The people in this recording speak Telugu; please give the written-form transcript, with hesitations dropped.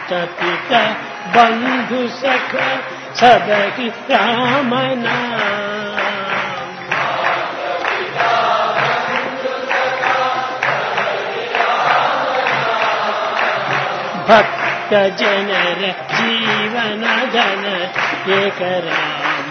मात पिता बंधु सख सबकी राम नाम। भक्त जनर जीवन धन एक राम